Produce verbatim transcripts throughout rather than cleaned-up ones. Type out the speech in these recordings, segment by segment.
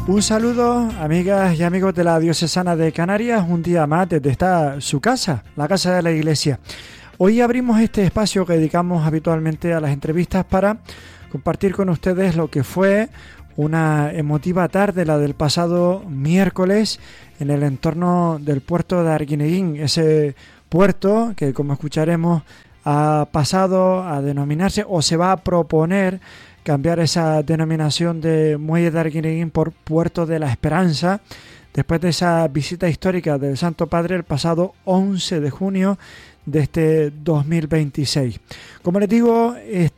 Un saludo, amigas y amigos de la Diocesana de Canarias, un día más desde esta su casa, la casa de la Iglesia. Hoy abrimos este espacio que dedicamos habitualmente a las entrevistas para compartir con ustedes lo que fue una emotiva tarde, la del pasado miércoles, en el entorno del puerto de Arguineguín, ese puerto que, como escucharemos, ha pasado a denominarse o se va a proponer cambiar esa denominación de Muelle de Arguineguín por Puerto de la Esperanza, después de esa visita histórica del Santo Padre el pasado once de junio de este dos mil veintiséis. Como les digo,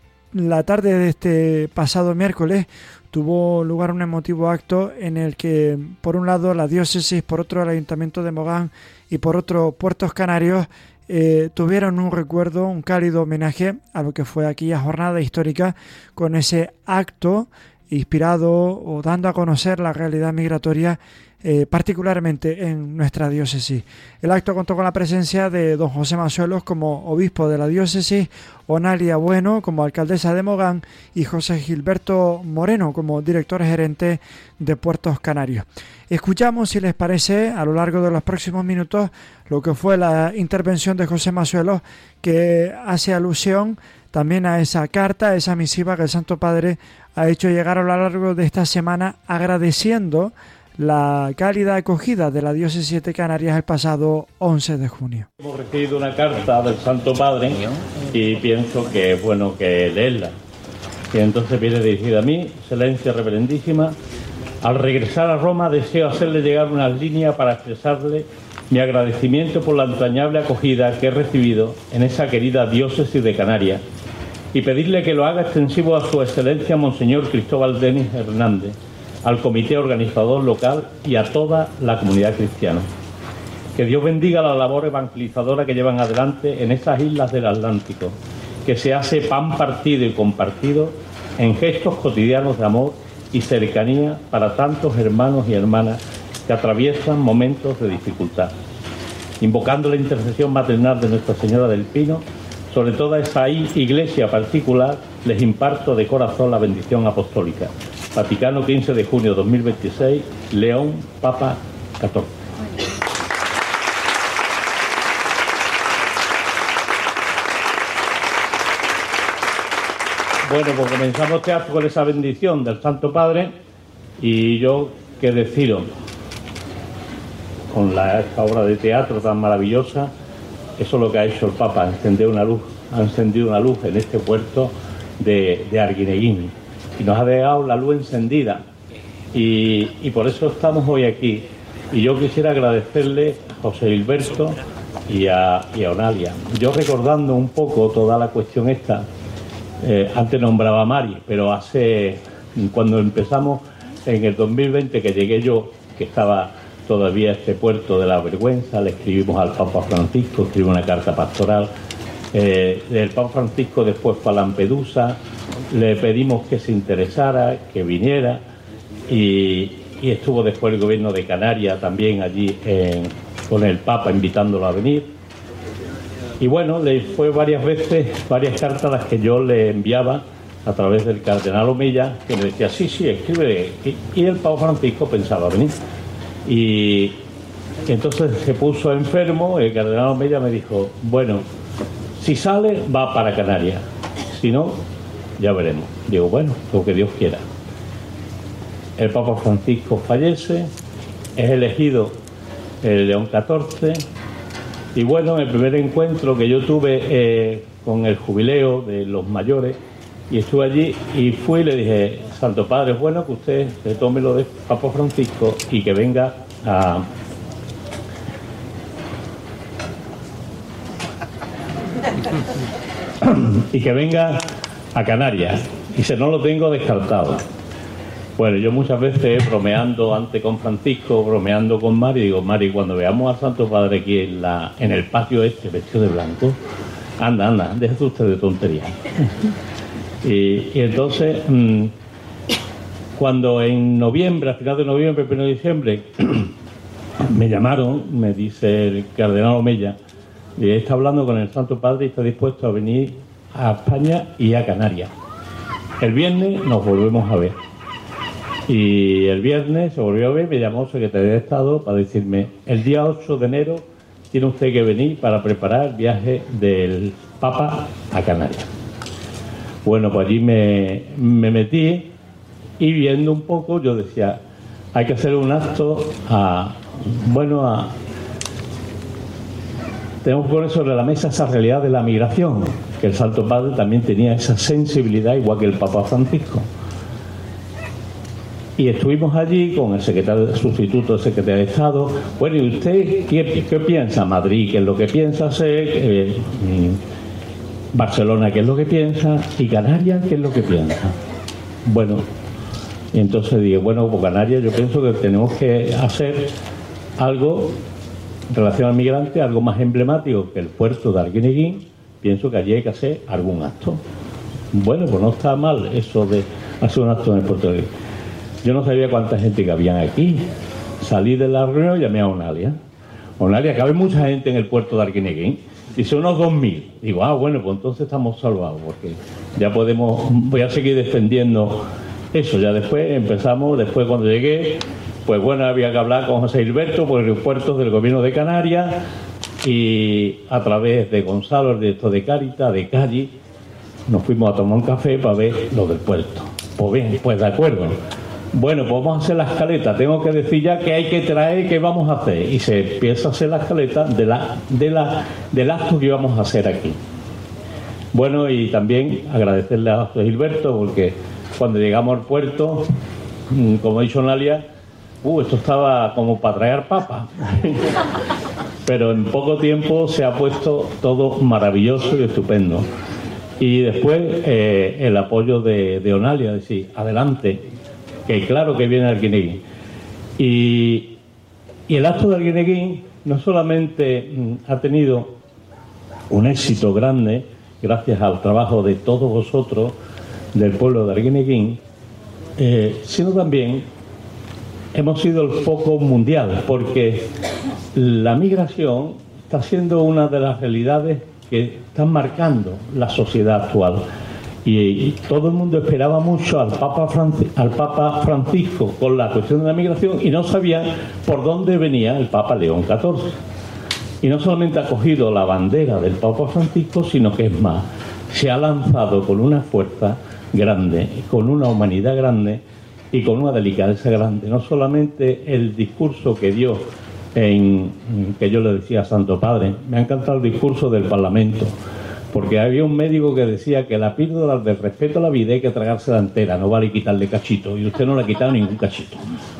la tarde de este pasado miércoles tuvo lugar un emotivo acto en el que, por un lado, la diócesis, por otro, el Ayuntamiento de Mogán y por otro, Puertos Canarios, Eh, tuvieron un recuerdo, un cálido homenaje a lo que fue aquella jornada histórica con ese acto inspirado o dando a conocer la realidad migratoria, eh, particularmente en nuestra diócesis. El acto contó con la presencia de don José Masuelos como obispo de la diócesis, Onalia Bueno como alcaldesa de Mogán y José Gilberto Moreno como director gerente de Puertos Canarios. Escuchamos, si les parece, a lo largo de los próximos minutos lo que fue la intervención de José Masuelos, que hace alusión también a esa carta, a esa misiva que el Santo Padre ha hecho llegar a lo largo de esta semana, agradeciendo la cálida acogida de la diócesis de Canarias el pasado once de junio. Hemos recibido una carta del Santo Padre y pienso que es bueno que leerla. Y entonces viene dirigida a mí, Excelencia Reverendísima. Al regresar a Roma deseo hacerle llegar unas líneas para expresarle mi agradecimiento por la entrañable acogida que he recibido en esa querida diócesis de Canarias y pedirle que lo haga extensivo a su excelencia Monseñor Cristóbal Denis Hernández, al comité organizador local y a toda la comunidad cristiana. Que Dios bendiga la labor evangelizadora que llevan adelante en esas islas del Atlántico, que se hace pan partido y compartido en gestos cotidianos de amor y cercanía para tantos hermanos y hermanas que atraviesan momentos de dificultad. Invocando la intercesión maternal de Nuestra Señora del Pino, sobre toda esa iglesia particular, les imparto de corazón la bendición apostólica. Vaticano, quince de junio de dos mil veintiséis, León, Papa catorce. Bueno, pues comenzamos teatro con esa bendición del Santo Padre y yo, qué deciros, con la, esta obra de teatro tan maravillosa, eso es lo que ha hecho el Papa, encender una luz, ha encendido una luz en este puerto de, de Arguineguín y nos ha dejado la luz encendida y, y por eso estamos hoy aquí. Y yo quisiera agradecerle a José Gilberto y a, y a Onalia. Yo recordando un poco toda la cuestión esta, Eh, antes nombraba a Mari, pero hace, cuando empezamos en el dos mil veinte, que llegué yo, que estaba todavía este puerto de la vergüenza, le escribimos al Papa Francisco, escribimos una carta pastoral, eh, el Papa Francisco después fue a Lampedusa, le pedimos que se interesara, que viniera, y, y estuvo después el gobierno de Canarias también allí en, con el Papa invitándolo a venir. Y bueno, le fue varias veces, varias cartas las que yo le enviaba a través del cardenal Omeya, que me decía, sí, sí, escribe. Y el Papa Francisco pensaba venir. Y entonces se puso enfermo, el cardenal Omeya me dijo, bueno, si sale, va para Canarias. Si no, ya veremos. Digo, bueno, lo que Dios quiera. El Papa Francisco fallece, es elegido el León catorce. Y bueno, el primer encuentro que yo tuve eh, con el jubileo de los mayores, y estuve allí y fui y le dije, Santo Padre, es bueno que usted se tome lo de Papa Francisco y que venga a... y que venga a Canarias. Y se no lo tengo descartado. Bueno, yo muchas veces bromeando antes con Francisco, bromeando con Mari, digo, Mari, cuando veamos al Santo Padre aquí en, la, en el patio este, vestido de blanco, anda, anda, déjese usted de tonterías. y, y entonces, mmm, cuando en noviembre, a final de noviembre, primero de diciembre, me llamaron, me dice el cardenal Omeya, y está hablando con el Santo Padre y está dispuesto a venir a España y a Canarias. El viernes nos volvemos a ver. Y el viernes se volvió a ver, me llamó Secretaría de Estado para decirme: el día ocho de enero tiene usted que venir para preparar el viaje del Papa a Canarias. Bueno, pues allí me, me metí y viendo un poco yo decía, hay que hacer un acto a, bueno, a, tenemos que poner sobre la mesa esa realidad de la migración, que el Santo Padre también tenía esa sensibilidad igual que el Papa Francisco. Y estuvimos allí con el secretario sustituto del secretario de Estado. Bueno, ¿y usted qué, qué piensa? Madrid, ¿qué es lo que piensa hacer? Eh, Barcelona, ¿qué es lo que piensa? Y Canarias, ¿qué es lo que piensa? Bueno, y entonces dije, bueno, pues Canarias yo pienso que tenemos que hacer algo en relación al migrante, algo más emblemático que el puerto de Arguineguín. Pienso que allí hay que hacer algún acto. Bueno, pues no está mal eso de hacer un acto en el puerto de Arguineguín. Yo no sabía cuánta gente que había aquí. Salí de la reunión y llamé a Onalia. Onalia, cabe mucha gente en el puerto de Arguineguín. Dice, unos dos mil. Digo, ah, bueno, pues entonces estamos salvados, porque ya podemos, voy a seguir defendiendo eso. Ya después empezamos, después cuando llegué, pues bueno, había que hablar con José Gilberto por el puerto del gobierno de Canarias y a través de Gonzalo, el director de Cáritas, de Calle, nos fuimos a tomar un café para ver lo del puerto. Pues bien, pues de acuerdo. Bueno, pues vamos a hacer la escaleta. Tengo que decir ya que hay que traer, qué vamos a hacer. Y se empieza a hacer la escaleta de la, de la, del acto que íbamos a hacer aquí. Bueno, y también agradecerle a José Gilberto, porque cuando llegamos al puerto, como ha dicho Nalia, uh, esto estaba como para traer papas. Pero en poco tiempo se ha puesto todo maravilloso y estupendo. Y después eh, el apoyo de, de Onalia, decir, adelante, que claro que viene Arguineguín. Y, y el acto de Arguineguín no solamente mm, ha tenido un éxito grande, gracias al trabajo de todos vosotros, del pueblo de Arguineguín, eh, sino también hemos sido el foco mundial, porque la migración está siendo una de las realidades que están marcando la sociedad actual. Y, y todo el mundo esperaba mucho al Papa, Franci- al Papa Francisco con la cuestión de la migración y no sabían por dónde venía el Papa León catorce. Y no solamente ha cogido la bandera del Papa Francisco, sino que es más, se ha lanzado con una fuerza grande, con una humanidad grande y con una delicadeza grande. No solamente el discurso que dio, en, que yo le decía a Santo Padre, me ha encantado el discurso del Parlamento, porque había un médico que decía que la píldora del respeto a la vida hay que tragársela entera, no vale quitarle cachito, y usted no le ha quitado ningún cachito.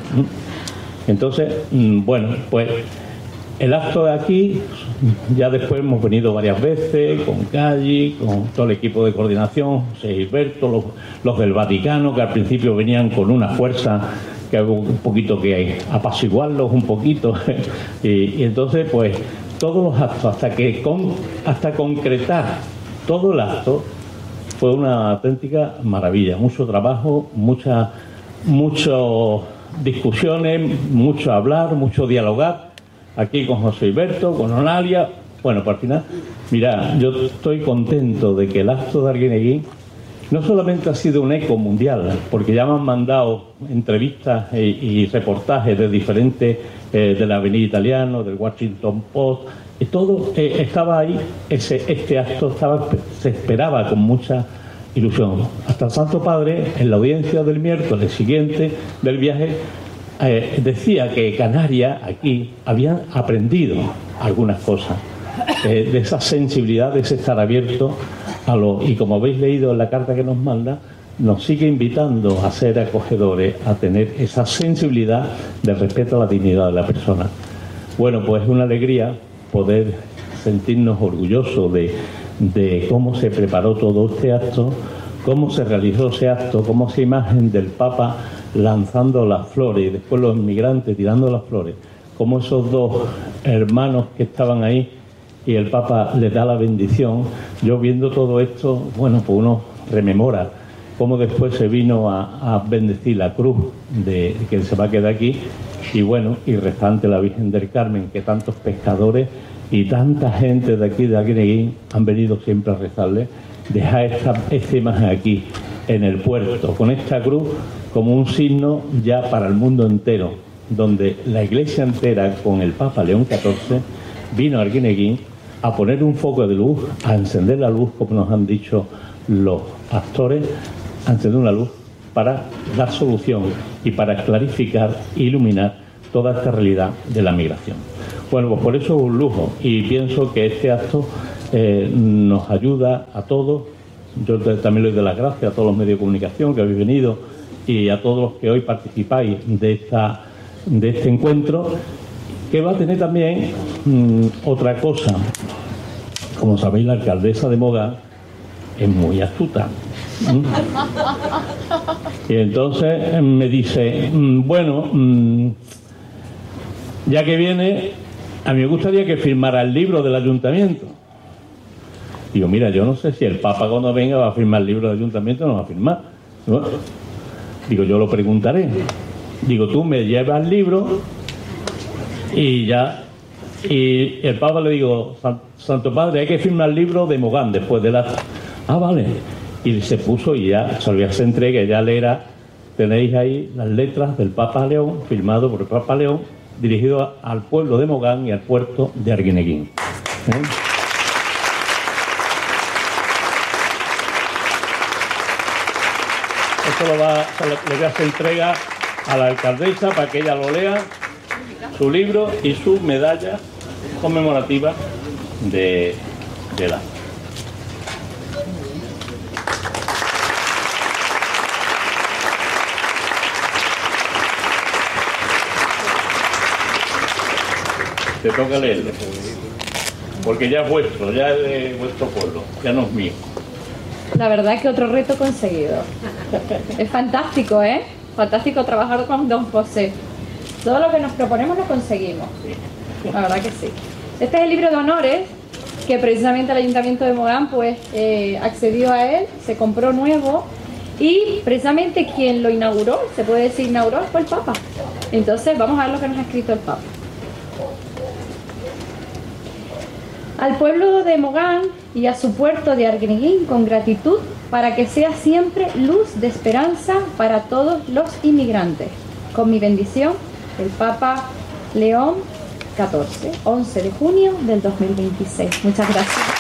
Entonces, bueno, pues el acto de aquí, ya después hemos venido varias veces con Calle, con todo el equipo de coordinación, José Gilberto, los, los del Vaticano, que al principio venían con una fuerza que había un poquito que apaciguarlos un poquito, y, y entonces pues todos los actos, hasta que con, hasta concretar todo el acto, fue una auténtica maravilla. Mucho trabajo, muchas muchas discusiones, mucho hablar, mucho dialogar, aquí con José Gilberto, con Onalia. Bueno, pues al final, mira, yo estoy contento de que el acto de Arguineguín no solamente ha sido un eco mundial, porque ya me han mandado entrevistas y, y reportajes de diferentes, eh, de la Avenida Italiano, del Washington Post, y todo eh, estaba ahí, ese, este acto estaba, se esperaba con mucha ilusión. Hasta el Santo Padre, en la audiencia del miércoles siguiente del viaje, eh, decía que Canarias, aquí, habían aprendido algunas cosas, eh, de esa sensibilidad, de ese estar abierto a lo, y como habéis leído en la carta que nos manda, nos sigue invitando a ser acogedores, a tener esa sensibilidad de respeto a la dignidad de la persona. Bueno, pues es una alegría poder sentirnos orgullosos de, de cómo se preparó todo este acto, cómo se realizó ese acto, cómo esa imagen del Papa lanzando las flores y después los inmigrantes tirando las flores, cómo esos dos hermanos que estaban ahí y el Papa les da la bendición. Yo viendo todo esto, bueno, pues uno rememora cómo después se vino a, a bendecir la cruz de que se va a quedar aquí, y bueno, y restante la Virgen del Carmen, que tantos pescadores y tanta gente de aquí de Arguineguín han venido siempre a rezarle. Dejar esta, esta imagen aquí en el puerto, con esta cruz, como un signo ya para el mundo entero, donde la Iglesia entera, con el Papa León catorce, vino a Arguineguín a poner un foco de luz, a encender la luz, como nos han dicho los pastores, a encender una luz para dar solución y para clarificar e iluminar toda esta realidad de la migración. Bueno, pues por eso es un lujo, y pienso que este acto eh, nos ayuda a todos. Yo también le doy las gracias a todos los medios de comunicación que habéis venido y a todos los que hoy participáis de, esta, de este encuentro, que va a tener también mmm, otra cosa. Como sabéis, la alcaldesa de Mogán es muy astuta. ¿Mm? Y entonces me dice, mmm, bueno, mmm, ya que viene, a mí me gustaría que firmara el libro del ayuntamiento. Digo, mira, yo no sé si el Papa cuando venga va a firmar el libro del ayuntamiento o no va a firmar. Bueno, digo, yo lo preguntaré. Digo, tú me llevas el libro y ya. Y el Papa le digo, Santo Padre, hay que firmar el libro de Mogán después de la... Ah, vale. Y se puso y ya, se se entrega, ya leerá. Tenéis ahí las letras del Papa León, firmado por el Papa León, dirigido al pueblo de Mogán y al puerto de Arguineguín. ¿Eh? Esto lo va, le voy a hacer entrega a la alcaldesa para que ella lo lea, su libro y su medalla conmemorativa de, de la... Te toca leerlo, porque ya es vuestro, ya es de vuestro pueblo, ya no es mío. La verdad es que otro reto conseguido. Es fantástico, ¿eh? Fantástico trabajar con don José. Todo lo que nos proponemos lo conseguimos. La verdad que sí. Este es el libro de honores que precisamente el Ayuntamiento de Mogán pues eh, accedió a él, se compró nuevo y precisamente quien lo inauguró, se puede decir inauguró, fue el Papa. Entonces vamos a ver lo que nos ha escrito el Papa. Al pueblo de Mogán y a su puerto de Arguineguín con gratitud para que sea siempre luz de esperanza para todos los inmigrantes. Con mi bendición, el Papa León catorce, once de junio del dos mil veintiséis. Muchas gracias.